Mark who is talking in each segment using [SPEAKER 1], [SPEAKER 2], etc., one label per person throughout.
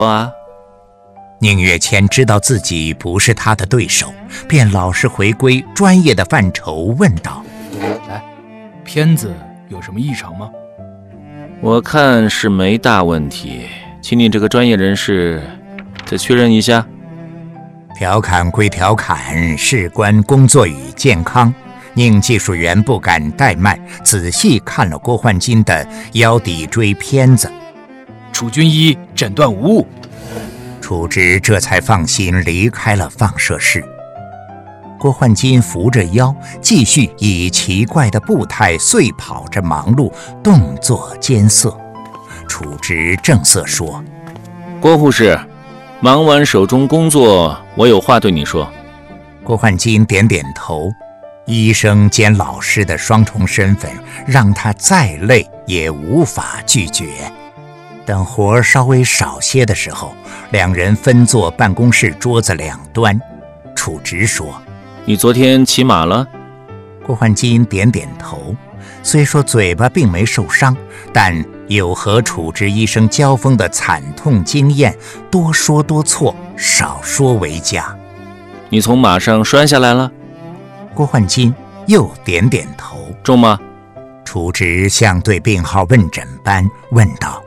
[SPEAKER 1] 啊？
[SPEAKER 2] 宁月谦知道自己不是他的对手，便老实回归专业的范畴，问道：
[SPEAKER 3] 来，片子有什么异常吗？
[SPEAKER 1] 我看是没大问题，请你这个专业人士再确认一下。
[SPEAKER 2] 调侃归调侃，事关工作与健康，宁技术员不敢怠慢，仔细看了郭焕金的腰骶椎片子。
[SPEAKER 3] 楚军医诊断无误。
[SPEAKER 2] 楚直这才放心离开了放射室。郭焕金扶着腰，继续以奇怪的步态碎跑着忙碌，动作艰涩。楚直正色说：
[SPEAKER 1] 郭护士，忙完手中工作，我有话对你说。
[SPEAKER 2] 郭焕金点点头，医生兼老师的双重身份让他再累也无法拒绝。等活稍微少些的时候，两人分坐办公室桌子两端。楚直说：
[SPEAKER 1] 你昨天骑马了？
[SPEAKER 2] 郭焕金点点头，虽说嘴巴并没受伤，但有和楚直医生交锋的惨痛经验，多说多错，少说为佳。
[SPEAKER 1] 你从马上摔下来了？
[SPEAKER 2] 郭焕金又点点头。
[SPEAKER 1] 重吗？
[SPEAKER 2] 楚直像对病号问诊般问道：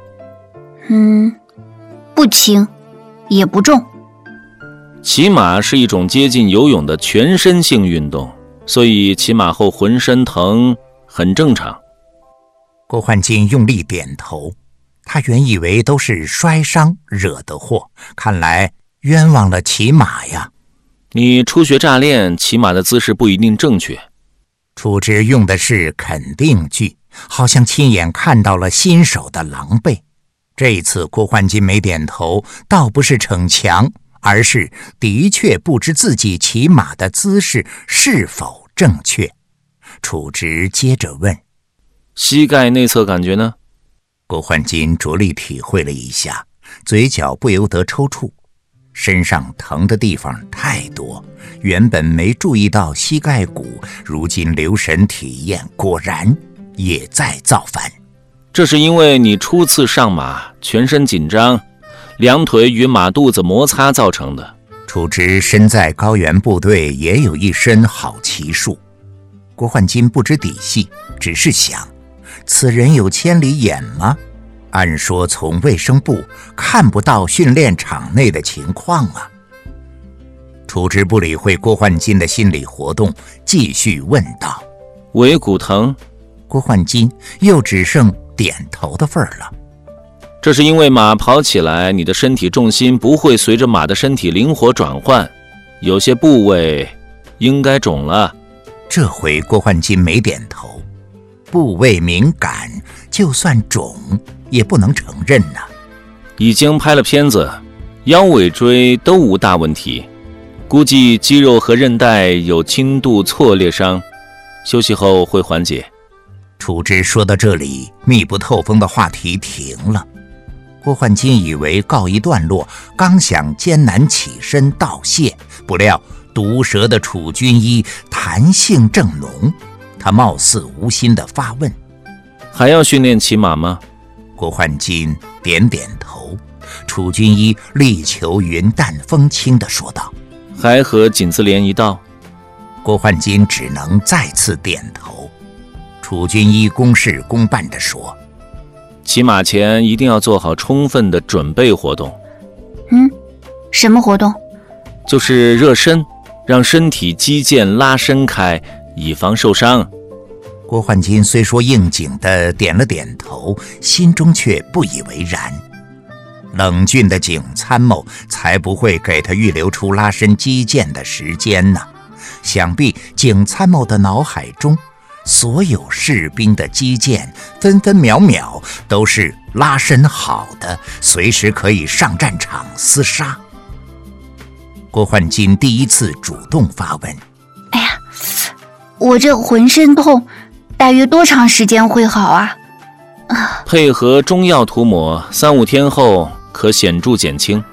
[SPEAKER 4] 不轻也不重。
[SPEAKER 1] 骑马是一种接近游泳的全身性运动，所以骑马后浑身疼很正常。
[SPEAKER 2] 郭焕金用力点头，他原以为都是摔伤惹的祸，看来冤枉了骑马呀。
[SPEAKER 1] 你初学乍练，骑马的姿势不一定正确。
[SPEAKER 2] 楚直用的是肯定句，好像亲眼看到了新手的狼狈。这一次郭焕金没点头，倒不是逞强，而是的确不知自己骑马的姿势是否正确。楚直接着问：
[SPEAKER 1] 膝盖内侧感觉呢？
[SPEAKER 2] 郭焕金着力体会了一下，嘴角不由得抽搐。身上疼的地方太多，原本没注意到膝盖骨，如今留神体验，果然也在造反。
[SPEAKER 1] 这是因为你初次上马，全身紧张，两腿与马肚子摩擦造成的。
[SPEAKER 2] 楚直身在高原部队，也有一身好骑术。郭焕金不知底细，只是想，此人有千里眼吗？按说从卫生部看不到训练场内的情况啊。楚直不理会郭焕金的心理活动，继续问道：
[SPEAKER 1] 尾骨疼？
[SPEAKER 2] 郭焕金又只剩点头的份儿了。
[SPEAKER 1] 这是因为马跑起来，你的身体重心不会随着马的身体灵活转换，有些部位应该肿了。
[SPEAKER 2] 这回郭焕金没点头，部位敏感，就算肿也不能承认呐。
[SPEAKER 1] 已经拍了片子，腰尾椎都无大问题，估计肌肉和韧带有轻度挫裂伤，休息后会缓解。
[SPEAKER 2] 楚直说到这里，密不透风的话题停了。郭焕金以为告一段落，刚想艰难起身道谢，不料毒舌的楚军医弹性正浓，他貌似无心地发问：
[SPEAKER 1] 还要训练骑马吗？
[SPEAKER 2] 郭焕金点点头。楚军医力求云淡风轻地说道：
[SPEAKER 1] 还和锦字联一道。
[SPEAKER 2] 郭焕金只能再次点头。楚军医公事公办地说：
[SPEAKER 1] 骑马前一定要做好充分的准备活动。
[SPEAKER 4] 什么活动？
[SPEAKER 1] 就是热身，让身体肌腱拉伸开，以防受伤。
[SPEAKER 2] 郭焕金虽说应景地点了点头，心中却不以为然。冷峻的景参谋才不会给他预留出拉伸肌腱的时间呢。想必景参谋的脑海中，所有士兵的肌腱分分秒秒都是拉伸好的，随时可以上战场厮杀。郭焕金第一次主动发问：
[SPEAKER 4] 哎呀，我这浑身痛，大约多长时间会好啊？
[SPEAKER 1] 配合中药涂抹，3-5天后可显著减轻。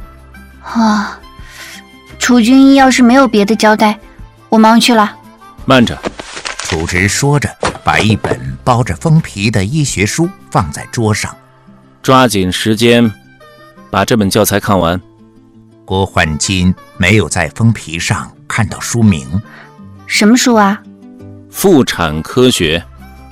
[SPEAKER 4] 楚军医要是没有别的交代，我忙去了。
[SPEAKER 1] 慢着。
[SPEAKER 2] 楚直说着，把一本包着封皮的医学书放在桌上。
[SPEAKER 1] 抓紧时间， 把这本教材看完。
[SPEAKER 2] 郭焕金没有在封皮上看到书名。
[SPEAKER 4] 什么书啊？
[SPEAKER 1] 妇产科学。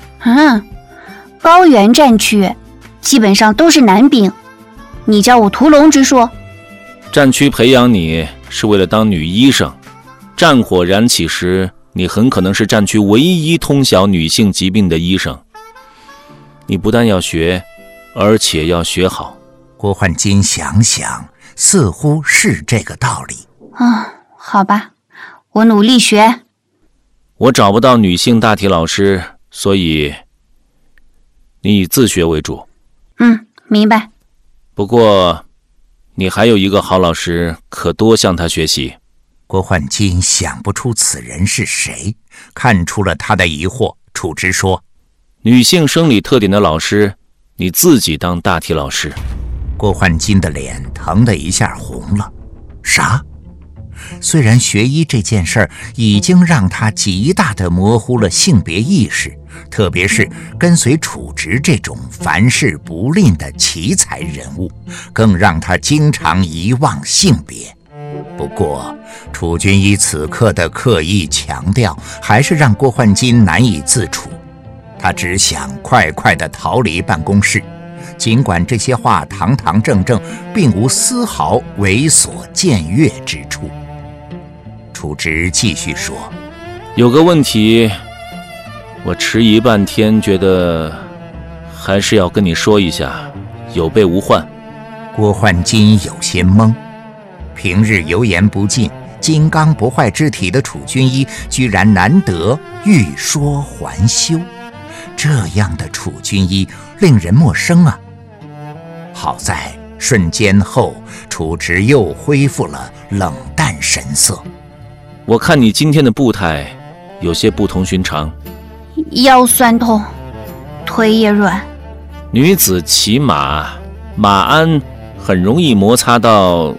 [SPEAKER 4] 高原战区基本上都是男兵，你叫我屠龙之术？
[SPEAKER 1] 战区培养你是为了当女医生，战火燃起时，你很可能是战区唯一通晓女性疾病的医生。你不但要学，而且要学好。
[SPEAKER 2] 郭焕金想想，似乎是这个道理。
[SPEAKER 4] 好吧，我努力学。
[SPEAKER 1] 我找不到女性大体老师，所以你以自学为主。
[SPEAKER 4] 明白。
[SPEAKER 1] 不过你还有一个好老师，可多向他学习。
[SPEAKER 2] 郭焕金想不出此人是谁，看出了他的疑惑，处之说：
[SPEAKER 1] 女性生理特点的老师，你自己当大体老师。
[SPEAKER 2] 郭焕金的脸腾的一下红了。啥？虽然学医这件事儿已经让他极大地模糊了性别意识，特别是跟随楚直这种凡事不吝的奇才人物，更让他经常遗忘性别。不过楚军医此刻的刻意强调，还是让郭焕金难以自处。他只想快快地逃离办公室，尽管这些话堂堂正正，并无丝毫猥琐僭越之处。楚直继续说：
[SPEAKER 1] 有个问题，我迟疑半天，觉得还是要跟你说一下，有备无患。
[SPEAKER 2] 郭焕金有些懵，平日油盐不进、金刚不坏之体的楚军医，居然难得欲说还休，这样的楚军医令人陌生啊。好在瞬间后，楚直又恢复了冷淡神色。
[SPEAKER 1] 我看你今天的步态有些不同寻常，
[SPEAKER 4] 腰酸痛，腿也软。
[SPEAKER 1] 女子骑马，马鞍很容易摩擦到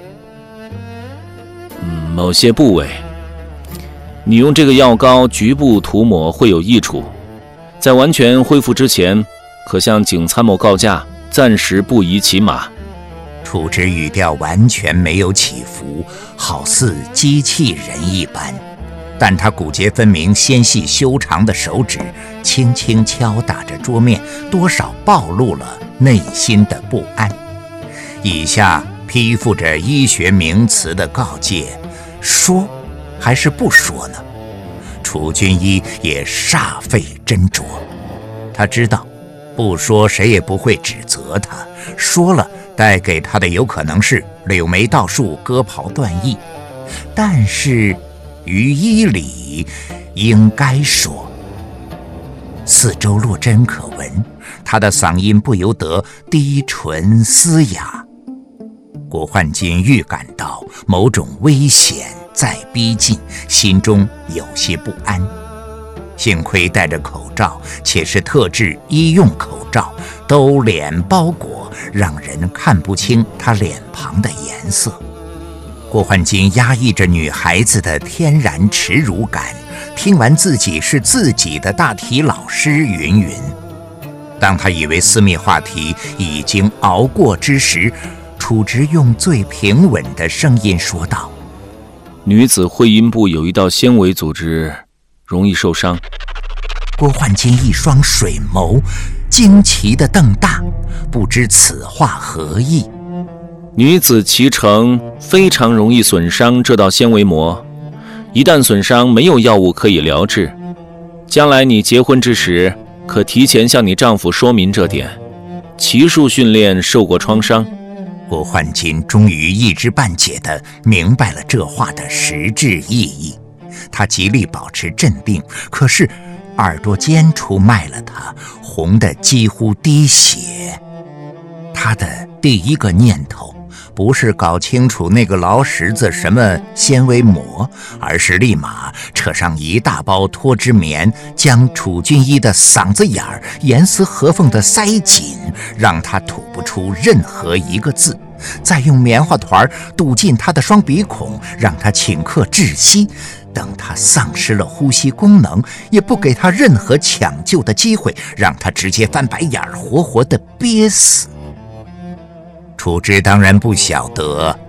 [SPEAKER 1] 某些部位，你用这个药膏局部涂抹会有益处。在完全恢复之前，可向景参谋告假，暂时不宜骑马。
[SPEAKER 2] 楚直语调完全没有起伏，好似机器人一般，但他骨节分明、纤细修长的手指轻轻敲打着桌面，多少暴露了内心的不安。以下披附着医学名词的告诫，说还是不说呢？楚军医也煞费斟酌，他知道不说谁也不会指责他，说了带给他的有可能是柳眉倒竖、割袍断义，但是于医里应该说。四周落针可闻，他的嗓音不由得低沉嘶哑。郭焕金预感到某种危险在逼近，心中有些不安。幸亏戴着口罩，且是特制医用口罩，兜脸包裹，让人看不清他脸庞的颜色。郭焕金压抑着女孩子的天然耻辱感，听完自己是自己的大体老师云云。当他以为私密话题已经熬过之时，楚直用最平稳的声音说道：
[SPEAKER 1] 女子会阴部有一道纤维组织，容易受伤。
[SPEAKER 2] 郭焕金一双水眸惊奇地瞪大，不知此话何意。
[SPEAKER 1] 女子脐橙非常容易损伤这道纤维膜，一旦损伤，没有药物可以疗治。将来你结婚之时，可提前向你丈夫说明这点。骑术训练受过创伤。
[SPEAKER 2] 郭焕金终于一知半解地明白了这话的实质意义，他极力保持镇定，可是耳朵尖处卖了他，红得几乎滴血。他的第一个念头不是搞清楚那个劳什子什么纤维膜，而是立马扯上一大包脱脂棉，将楚军医的嗓子眼儿严丝合缝地塞紧，让他吐不出任何一个字，再用棉花团堵进他的双鼻孔，让他顷刻窒息。等他丧失了呼吸功能，也不给他任何抢救的机会，让他直接翻白眼，活活地憋死。 楚之当然不晓得